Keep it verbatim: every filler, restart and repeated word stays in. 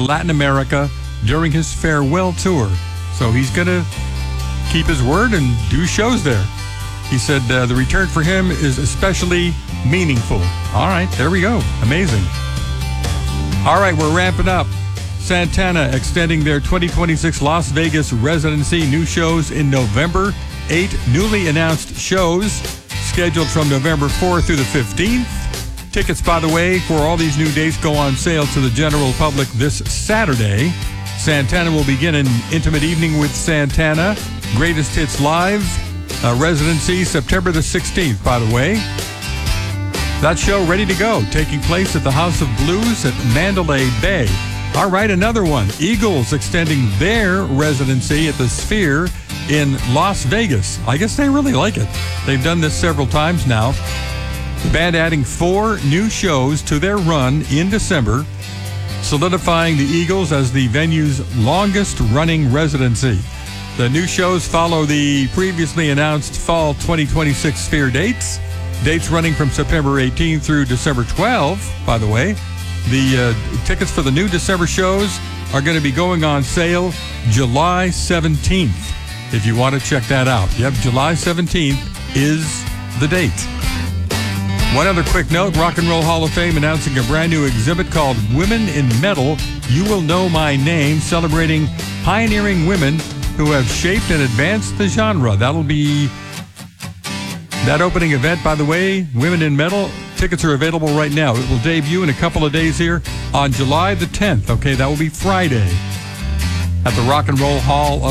Latin America during his farewell tour. So he's going to keep his word and do shows there. He said uh, the return for him is especially meaningful. All right, there we go. Amazing. All right, we're ramping up. Santana extending their twenty twenty-six Las Vegas residency. New shows in November. Eight newly announced shows scheduled from November fourth through the fifteenth. Tickets, by the way, for all these new dates go on sale to the general public this Saturday. Santana will begin an intimate evening with Santana. Greatest Hits Live. Uh, residency September the sixteenth, by the way. That show ready to go. Taking place at the House of Blues at Mandalay Bay. All right, another one. Eagles extending their residency at the Sphere in Las Vegas. I guess they really like it. They've done this several times now. The band adding four new shows to their run in December, solidifying the Eagles as the venue's longest-running residency. The new shows follow the previously announced fall twenty twenty-six Sphere dates. Dates running from September eighteenth through December twelfth, by the way. The uh, tickets for the new December shows are going to be going on sale July seventeenth, if you want to check that out. Yep, July seventeenth is the date. One other quick note, Rock and Roll Hall of Fame announcing a brand new exhibit called Women in Metal, You Will Know My Name, celebrating pioneering women who have shaped and advanced the genre. That'll be that opening event, by the way, Women in Metal. Tickets are available right now. It will debut in a couple of days here on July the tenth. Okay, that will be Friday at the Rock and Roll Hall of